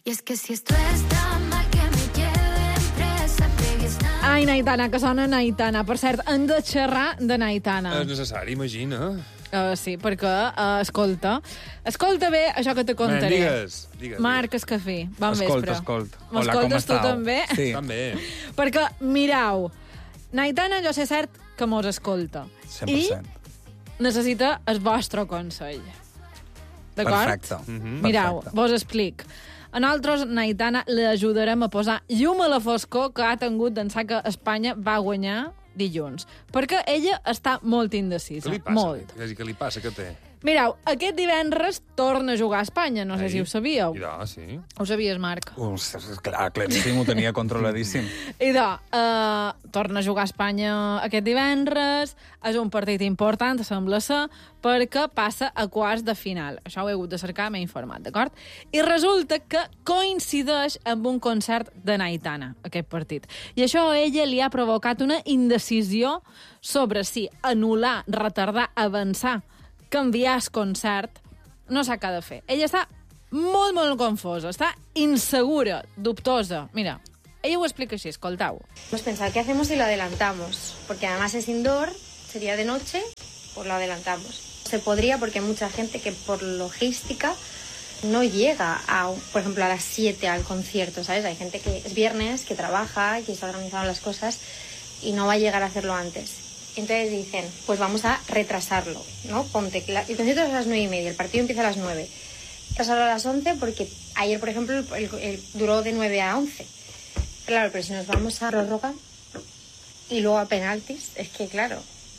Y es que si esto está mal que me lleven presa, Ai, Naitana, que sona Naitana. Per cert, hem de xerrar de Naitana. És necessari, imagina. Sí, perquè, escolta bé això que te contaré. Digues. Marc Escafí, bon vespre. Escolta. Hola, com M'escoltes tu estàu? també? Sí. També. Perquè, mirau, Naitana jo sé cert que mos escolta. 100%. I necessita el vostre consell. D'acord? Perfecte. Mirau, Perfecte. vos explic. A nosaltres, Naitana, l'ajudarem a posar llum a la foscor que ha tingut d'ençà que Espanya va guanyar dilluns. Perquè ella està molt indecisa. Què li passa? Molt. Què li passa? Què té? Mirau, aquest divendres torna a jugar a Espanya. No sé si ho sabíeu. Ja, sí. Ho sabies, Marc? Clar, claríssim, ho tenia controladíssim. Idò, torna a jugar a Espanya aquest divendres, és un partit important, sembla ser, perquè passa a quarts de final. Això ho he hagut de cercar, m'he informat, d'acord? I resulta que coincideix amb un concert de Naitana, aquest partit. I això a ella li ha provocat una indecisió sobre si anul·lar, retardar, avançar, canviar el concert, no sap què ha de fer. Ella està molt, molt confosa, està insegura, dubtosa. Mira, ella ho explica així, escoltau. Hemos pensado, ¿qué hacemos si lo adelantamos? Porque además es indoor, sería de noche, pues lo adelantamos. Se podría porque hay mucha gente que por logística no llega, por ejemplo, a las 7 al concierto, ¿sabes? Hay gente que es viernes, que trabaja, que está organizando las cosas y no va a llegar a hacerlo antes. Entonces dicen, pues vamos a retrasarlo, ¿no? Ponte, el concierto es a las 9:30, el partido empieza a las 9. Retrasarlo a las 11 porque ayer, por ejemplo, el duró de 9 a 11. Claro, pero si nos vamos a prórroga y luego a penaltis, es que claro,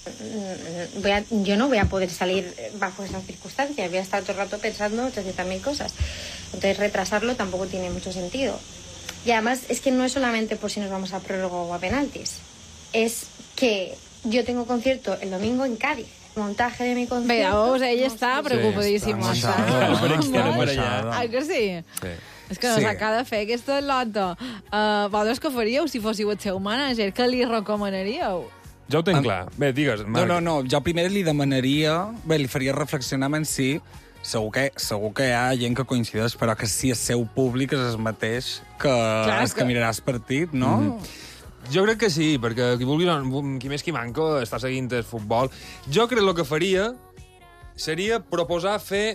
yo no voy a poder salir bajo esas circunstancias, voy a estar todo el rato pensando 800.000 cosas. Entonces retrasarlo tampoco tiene mucho sentido. Y además es que no es solamente por si nos vamos a prórroga o a penaltis, es que yo tengo concierto el domingo en Cádiz. Montaje de mi concierto... Bé, veus, ella està preocupadíssima. està per aquí, molt per allà. baixada. Ah, que sí? Sí. És que no Sí. sap què ha de fer aquesta lota. Vosaltres què faríeu si fóssiu el seu manager? Què li recomanaríeu? Ja ho tenc clar. Bé, digues, Marc. No, jo primer li demanaria... Bé, li faria reflexionar en si... Segur que hi ha gent que coincideix, però que si és seu públic és el mateix que els que miraràs partit, no? Jo crec que sí, perquè qui més qui manco està seguint el futbol. Jo crec que el que faria seria proposar fer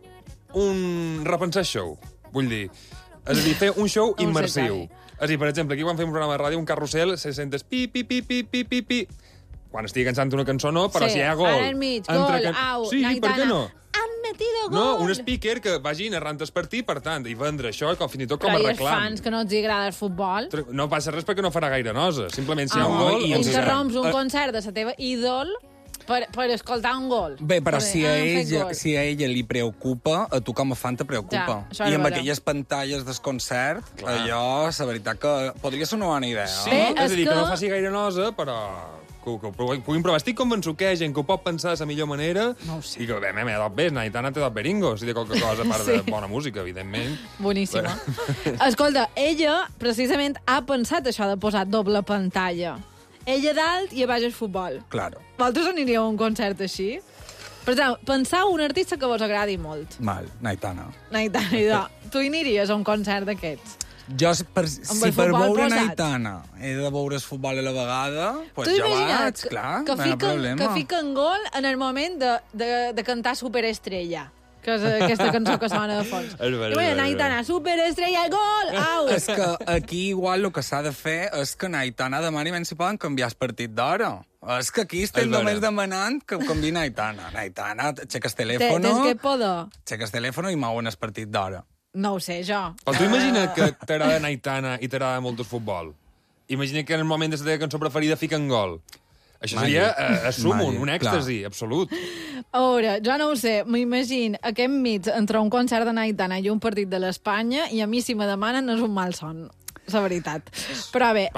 repensar el show. Vull dir, és a dir, fer un show immersiu. És a dir, per exemple, aquí quan fem un programa de ràdio, un carrusel, se sentes pi, pi, pi, pi, pi, pi, pi. Quan estigui cansant una cançó, no, però si hi ha gol... Ara enmig, gol, au, sí, Naitana. per què no? Han metido gol! No, un speaker que vagi narrant el partit, per tant, i vendre això com, fins i tot com Però a hi ha reclam. fans que no els agrada el futbol. No passa res perquè no farà gaire nosa. Simplement, si hi ha un no, gol... i ens Interromps un concert de la teva ídol per escoltar un gol. Bé, però Per si dir, a, han fet ella, gol. si a ella li preocupa, a tu com a fan te preocupa. Ja, això I és amb vera. aquelles pantalles del concert, allò, la veritat que podria ser una bona idea. Sí, Bé, és a dir, és que que- no faci gaire nosa, però que ho puguin provar. Estic convençut que hi ha gent que ho pot pensar de la millor manera No ho sé. i que, bé, m'he dat bé, Naitana té dat beringo, si té qualque cosa a part de bona música, evidentment. Boníssima. Escolta, ella, precisament, ha pensat això de posar doble pantalla. Ella dalt i a baix el futbol. Claro. Vosaltres aniríeu a un concert així? Per exemple, pensau un artista que vos agradi molt. Mal, Naitana. Naitana, tu hi aniries a un concert d'aquests? Jo, si el per futbol veure posat. Naitana he de veure el futbol a la vegada, pues Tu jo imagina't vaig, clar, que no hi ha problema. que fiquen gol en el moment de cantar Superestrella, que és aquesta cançó que sona de fons. És vera, I mira, és vera, Naitana, Superestrella, gol! Au! És que aquí igual el que s'ha de fer és que Naitana demani ben si poden canviar el partit d'hora. És que aquí estem vera. només demanant que canvi Naitana. Naitana, aixeques telèfon, Tens que poder. aixeques telèfon i mouen el partit d'hora. No ho sé, jo. Però tu imagina que t'agrada Naitana i t'agrada molt el futbol. Imagina que en el moment de la teva cançó preferida fiquen gol. Això seria un èxtasi, absolut. A veure, jo no ho sé, m'imagino aquest mig entre un concert de Naitana i un partit de l'Espanya i a mi si me demanen és un mal son, la veritat. Però bé,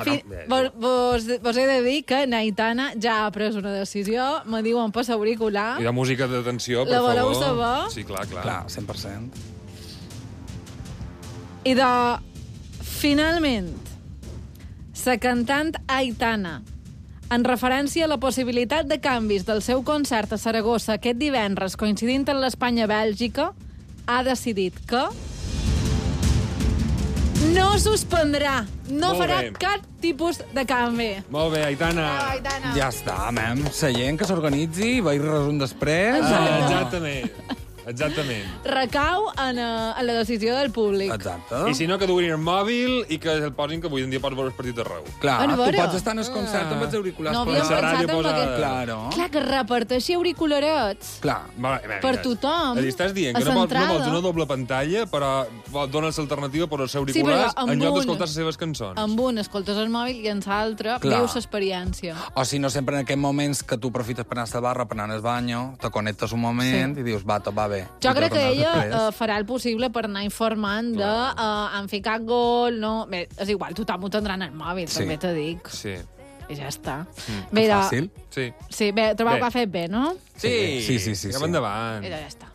vos he de dir que Naitana ja ha pres una decisió, me diuen per l'auricular. I de música d'atenció, per La favor. voleu saber? Sí, clar. Clar, 100%. I finalment, la cantant Aitana, en referència a la possibilitat de canvis del seu concert a Saragossa aquest divendres coincidint amb l'Espanya-Bèlgica, ha decidit que no suspendrà. No Molt farà bé. cap tipus de canvi. Molt bé, Aitana. Aitana. Ja està, mem. La gent que s'organitzi, va ir resum després. Exactament. Recau en la decisió del públic. Exacte. I si no, que duguin el mòbil i que el posin, que avui en dia pots veure el partit arreu. Clar, En tu veure. pots estar en el concert amb els auriculars. No per havíem la la ràdio pensat en posada. aquest... Claro. Clar, que reparteixi auricularets. Clar. Per tothom, És a dir, estàs dient que a no vols centrada. una doble pantalla, però dones l'alternativa per als Sí, auriculars però amb en lloc un- d'escoltar les seves cançons. Amb un escoltes el mòbil i en l'altre Clar. vius l'experiència. O si no, sempre en aquests moments que tu aprofites per anar a la barra, per anar al banyo, te connectes un moment i dius, va, tot va bé. Jo I crec que tornes ella després. farà el possible per anar informant de han ficat gol, no... Bé, és igual, tothom ho tendrà en el mòbil, Sí. també t'ho dic. Sí. I ja està. Fàcil. Sí. Sí, bé, trobeu Bé. que ha fet bé, no? Sí, Sí. Cap endavant. I ja està.